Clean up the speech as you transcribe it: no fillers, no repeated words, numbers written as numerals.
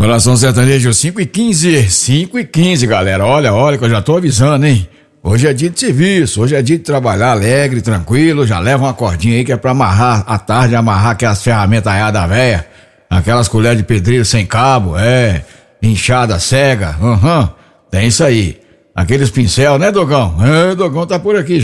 Relação sertaneja 5h15, 5h15, galera. Olha que eu já tô avisando, hein? Hoje é dia de serviço, hoje é dia de trabalhar alegre, tranquilo. Já leva uma cordinha aí que é pra amarrar à tarde, amarrar aquelas ferramentas aí da véia. Aquelas colheres de pedreiro sem cabo, inchada cega, tem isso aí. Aqueles pincel, né, Dogão? Dogão tá por aqui já.